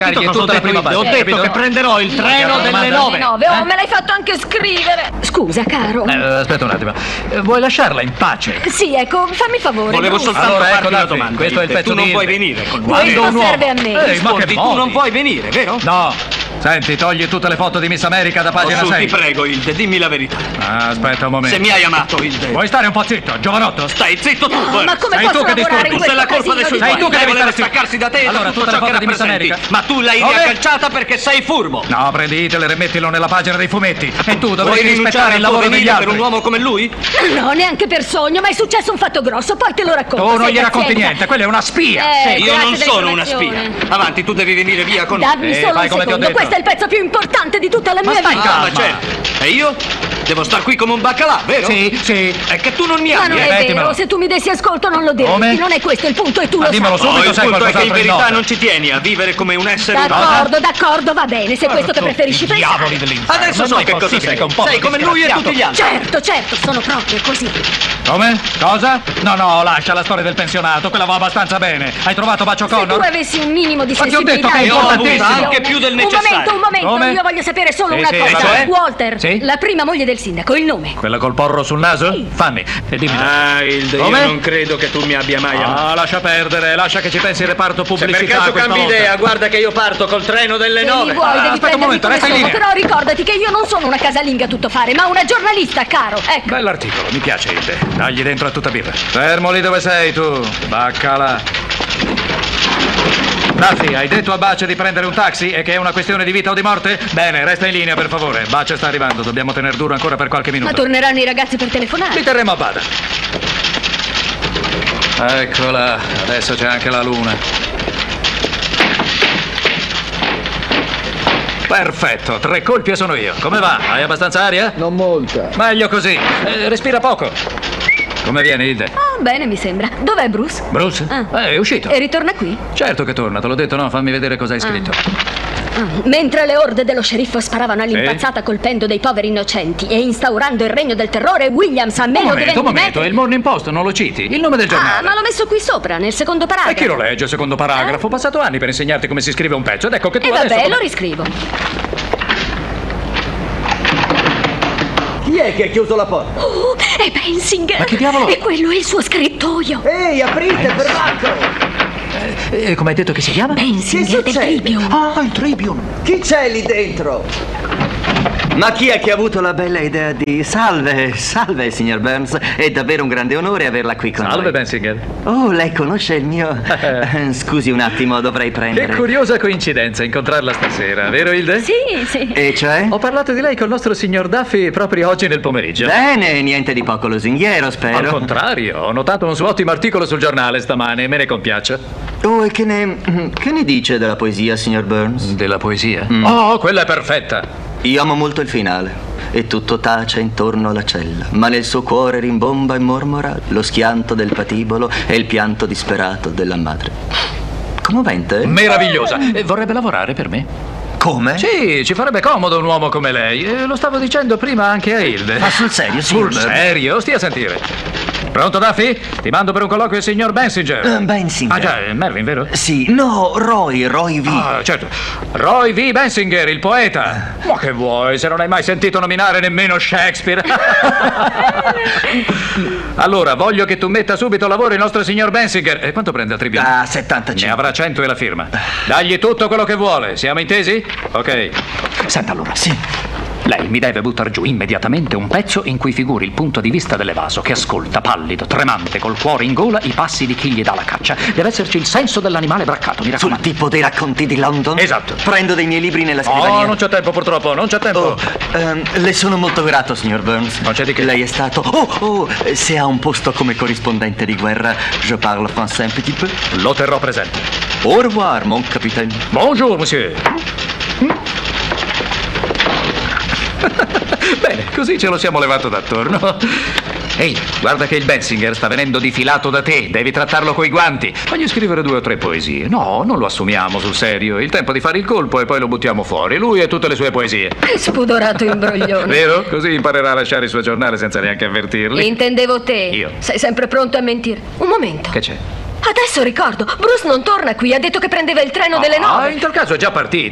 Tutta la prima base. Ho detto che prenderò il treno delle 9. Oh, me l'hai fatto anche scrivere. Scusa, caro. Aspetta un attimo. Vuoi lasciarla in pace? Sì, ecco, fammi favore. Volevo Bruce. soltanto Allora, farti ecco, una Duffy, domanda. questo è il pezzo tu non di vuoi Hilde. venire con Questo un uomo- serve a me. ma che tu modi? non vuoi venire, vero? No. Senti, togli tutte le foto di Miss America da pagina Su, 6. ti prego, Hilde, dimmi la verità. Aspetta un momento. Se mi hai amato, Hilde. Vuoi stare un po' zitto, giovanotto? Stai zitto tu, No, Burns. ma come Sei posso tu che lavorare in disturbi. Tu sei questo la colpa dei casino suoi di Sei tu che devi voleva stare staccarsi da te e da Allora, tutto tutte ciò le che foto di Miss rappresenti. America. Ma tu l'hai Dove? riagganciata perché sei furbo. No, prenditelo e rimettilo nella pagina dei fumetti. E tu Vuoi dovresti rispettare rinunciare il al tuo lavoro degli venire altri. per un uomo come lui? No, neanche per sogno, ma è successo un fatto grosso, poi te lo racconto. Tu non sei gli racconti pazienza. niente, quella è una spia. Io grazie non sono una dell'informazione. spia. Avanti, tu devi venire via con Dammi solo fai un come ti ho secondo, detto. questo è il pezzo più importante di tutta la mia stai vita. calma. Ma certo. E io? Devo star qui come un baccalà, vero? Sì. È che tu non mi Ma ami, non è Ripetimelo. vero, se tu mi dessi ascolto non lo diresti, Come? non è questo il punto e tu Ma lo dimmelo sai. subito, il sai punto è che in qualcos'altro in verità nota. non ci tieni a vivere come un essere umano. D'accordo, va bene, se è questo che preferisci pensare. Diavoli dell'inferno. Adesso so Ma è che cosa possibile sei. che un po' Sei come lui e tutti gli altri. Certo, sono proprio così. Come? Cosa? No, lascia la storia del pensionato, quella va abbastanza bene. Hai trovato Bacio Se tu Connor? avessi un minimo di Ma ti ho detto sensibilità che è e di importantissimo. attenzione. Anche più del necessario. Un momento, Come? io voglio sapere solo Sì, una sì, cosa. cioè? Walter, Sì? la prima moglie del sindaco, il nome. Quella col porro sul naso? Fanny, e dimmi. Hilde, Come? io non credo che tu mi abbia mai amato. Ah, lascia perdere, lascia che ci pensi il reparto Se pubblicità per caso questa cambi volta. idea, guarda che io parto col treno delle Se 9. mi vuoi, devi aspetta un prendermi momento, come resta in sono, linea. però ricordati che io non sono una casalinga tuttofare, ma una giornalista, caro. Ecco. Bell'articolo, mi piace Hilde. Dagli dentro a tutta birra. Fermo lì dove sei tu, baccala. Duffy, hai detto a Bacia di prendere un taxi e che è una questione di vita o di morte? Bene, resta in linea per favore. Bacia sta arrivando, dobbiamo tener duro ancora per qualche Ma minuto. torneranno i ragazzi per telefonare? Li terremo a bada. Eccola, adesso c'è anche la luna. Perfetto, 3 colpi e sono io. Come va? Hai abbastanza aria? Non molta. Meglio così. Respira poco. Come viene, Hilde? Ah, bene, mi sembra. Dov'è Bruce? Bruce? È uscito. E ritorna qui? Certo che torna, te l'ho detto, no? Fammi vedere cosa hai scritto. Mentre le orde dello sceriffo sparavano all'impazzata colpendo dei poveri innocenti e instaurando il regno del terrore, Williams a meno di 20 Un momento, metri... è il Morning Post, non lo citi? Il nome del Ah, giornale. ma l'ho messo qui sopra, nel secondo E paragrafo. chi lo legge il secondo paragrafo? Ho passato anni per insegnarti come si scrive un pezzo ed ecco che tu E adesso... vabbè, lo riscrivo. Chi è che ha chiuso la porta? Oh, è Bensinger! Ma che diavolo? E quello è il suo scrittoio! Ehi, aprite, perbacco! come hai detto che si chiama? Bensinger del succede? Tribune! Ah, il Tribune. Chi c'è lì dentro? Ma chi è che ha avuto la bella idea di... Salve, signor Burns. È davvero un grande onore averla qui con Salve, noi. Bensinger. Oh, lei conosce il mio... Scusi un attimo, dovrei Che prendere... curiosa coincidenza incontrarla stasera, vero Hilde? Sì. E cioè? Ho parlato di lei col nostro signor Duffy proprio oggi nel pomeriggio. Bene, niente di poco lusinghiero, spero. Al contrario, ho notato un suo ottimo articolo sul giornale stamane, me ne compiaccio. Oh, e che ne dice della poesia, signor Burns? Della poesia? Oh, quella è perfetta. Io amo molto il finale. E tutto tace intorno alla cella, ma nel suo cuore rimbomba e mormora lo schianto del patibolo e il pianto disperato della madre. Commovente? Meravigliosa. Vorrebbe lavorare per me? Come? Sì, ci farebbe comodo un uomo come lei. Lo stavo dicendo prima anche a Hilde. Ma sul serio, signor Sul Burns? serio? Stia a sentire. Pronto, Duffy? Ti mando per un colloquio il signor Bensinger. Bensinger. Ah già, è Mervyn, vero? Sì, no, Roy V. Ah, certo. Roy V. Bensinger, il poeta. Ma che vuoi, se non hai mai sentito nominare nemmeno Shakespeare? Allora, voglio che tu metta subito a lavoro il nostro signor Bensinger. E quanto prende al Tribune? Ah, 75. Ne avrà 100 e la firma. Dagli tutto quello che vuole. Siamo intesi? Ok. Senta allora. Sì. Lei mi deve buttare giù immediatamente un pezzo in cui figuri il punto di vista dell'evaso che ascolta, pallido, tremante, col cuore in gola, i passi di chi gli dà la caccia. Deve esserci il senso dell'animale braccato, mi Sul raccomando. tipo dei racconti di London? Esatto. Prendo dei miei libri nella scrivania. Oh, non c'è tempo purtroppo, non c'è tempo. Oh, le sono molto grato, signor Burns. Non c'è di che. Lei è stato... se ha un posto come corrispondente di guerra, je parle français un petit peu. Lo terrò presente. Au revoir, mon capitaine. Bonjour, monsieur. Bene, così ce lo siamo levato d'attorno. Ehi, guarda che il Bensinger sta venendo difilato da te. Devi trattarlo coi guanti. Fagli scrivere 2 o 3 poesie. No, non lo assumiamo sul serio. Il tempo di fare il colpo e poi lo buttiamo fuori. Lui e tutte le sue poesie. Che spudorato imbroglione. Vero? Così imparerà a lasciare il suo giornale senza neanche avvertirli. Intendevo te. Io? Sei sempre pronto a mentire. Un momento. Che c'è? Adesso ricordo, Bruce non torna qui, ha detto che prendeva il treno delle 9. In tal caso è già partito.